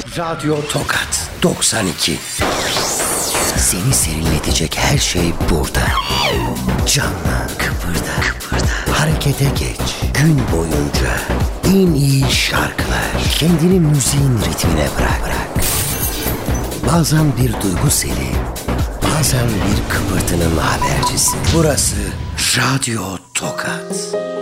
Radyo Tokat 92. Seni serinletecek her şey burada. Canla, kıpırda, harekete geç. Gün boyunca en iyi şarkılar. Kendini müziğin ritmine bırak. Bazen bir duygu seli, bazen bir kıpırtının habercisi. Burası Radyo Tokat.